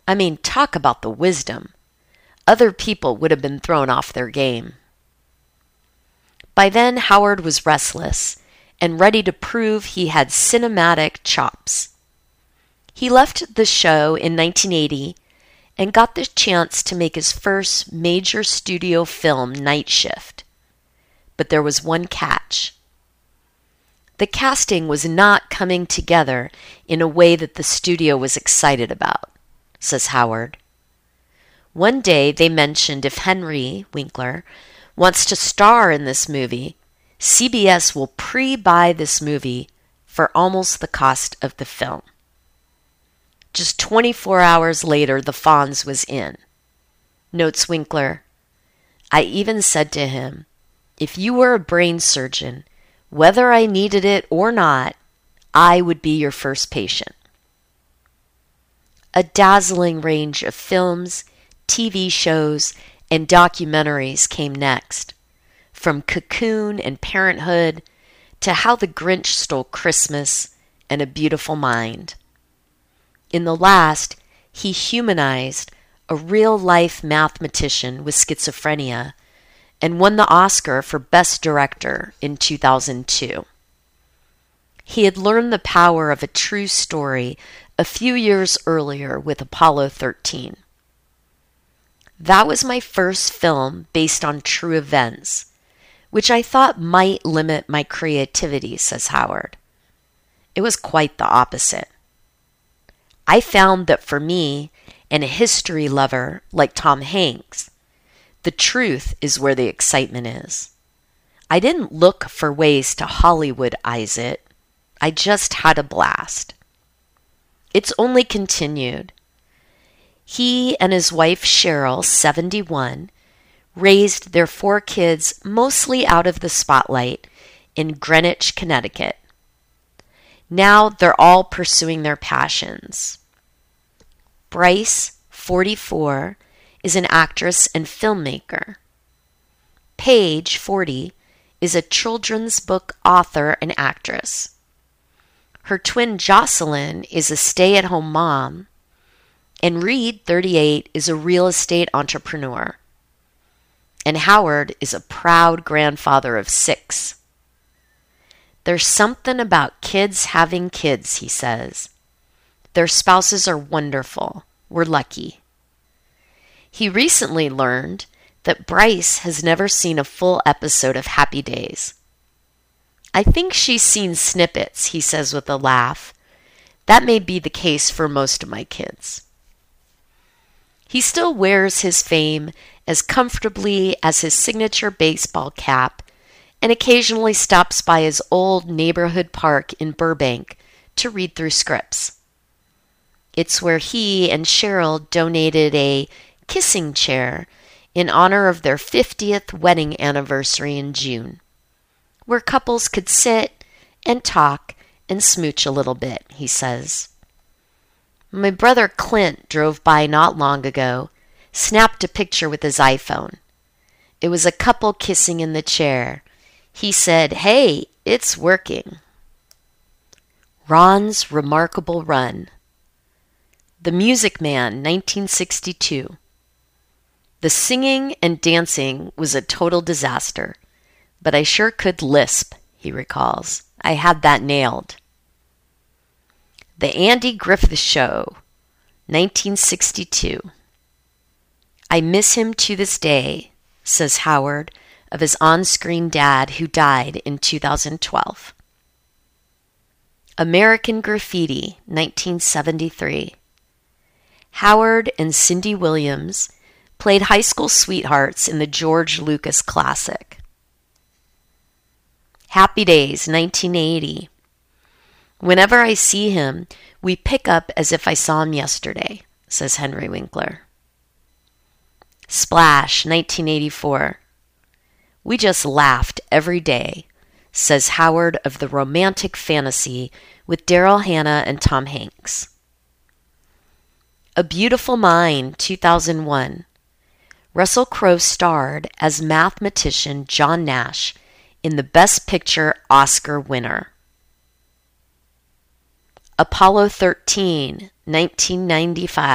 I mean, talk about the wisdom. Other people would have been thrown off their game. By then, Howard was restless and ready to prove he had cinematic chops. He left the show in 1980 and got the chance to make his first major studio film, Night Shift. But there was one catch. The casting was not coming together in a way that the studio was excited about, says Howard. One day they mentioned if Henry Winkler wants to star in this movie, CBS will pre-buy this movie for almost the cost of the film. Just 24 hours later, the Fonz was in. Notes Winkler, I even said to him, if you were a brain surgeon, whether I needed it or not, I would be your first patient. A dazzling range of films, TV shows, and documentaries came next, from Cocoon and Parenthood to How the Grinch Stole Christmas and A Beautiful Mind. In the last, he humanized a real-life mathematician with schizophrenia and won the Oscar for Best Director in 2002. He had learned the power of a true story a few years earlier with Apollo 13. That was my first film based on true events, which I thought might limit my creativity, says Howard. It was quite the opposite. I found that for me, and a history lover like Tom Hanks, the truth is where the excitement is. I didn't look for ways to Hollywoodize it. I just had a blast. It's only continued. He and his wife Cheryl, 71, raised their 4 kids mostly out of the spotlight in Greenwich, Connecticut. Now they're all pursuing their passions. Bryce, 44, is an actress and filmmaker. Paige, 40, is a children's book author and actress. Her twin Jocelyn is a stay-at-home mom, and Reed, 38, is a real estate entrepreneur. And Howard is a proud grandfather of 6. There's something about kids having kids, he says. Their spouses are wonderful. We're lucky. He recently learned that Bryce has never seen a full episode of Happy Days. I think she's seen snippets, he says with a laugh. That may be the case for most of my kids. He still wears his fame as comfortably as his signature baseball cap and occasionally stops by his old neighborhood park in Burbank to read through scripts. It's where he and Cheryl donated a kissing chair in honor of their 50th wedding anniversary in June, where couples could sit and talk and smooch a little bit, he says. My brother Clint drove by not long ago, snapped a picture with his iPhone. It was a couple kissing in the chair. He said, "Hey, it's working." Ron's Remarkable Run. The Music Man, 1962. The singing and dancing was a total disaster, but I sure could lisp, he recalls. I had that nailed. The Andy Griffith Show, 1962. I miss him to this day, says Howard of his on-screen dad who died in 2012. American Graffiti, 1973. Howard and Cindy Williams played high school sweethearts in the George Lucas classic. Happy Days, 1980. Whenever I see him, we pick up as if I saw him yesterday, says Henry Winkler. Splash, 1984. We just laughed every day, says Howard of the Romantic Fantasy with Daryl Hannah and Tom Hanks. A Beautiful Mind, 2001. Russell Crowe starred as mathematician John Nash in the Best Picture Oscar winner. Apollo 13, 1995.